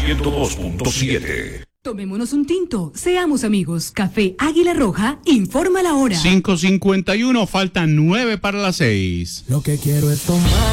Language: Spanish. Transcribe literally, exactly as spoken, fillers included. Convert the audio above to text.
ciento dos punto siete. Tomémonos un tinto, seamos amigos. Café Águila Roja, informa la hora. cinco cincuenta y uno, faltan nueve para las seis. Lo que quiero es tomar.